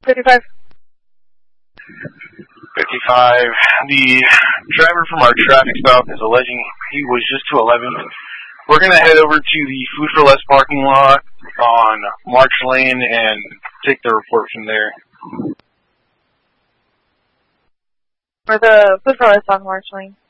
55. 55. The driver from our traffic stop is alleging he was just to 11. We're going to head over to the Food for Less parking lot on March Lane and take the report from there. For the Food for Less on March Lane.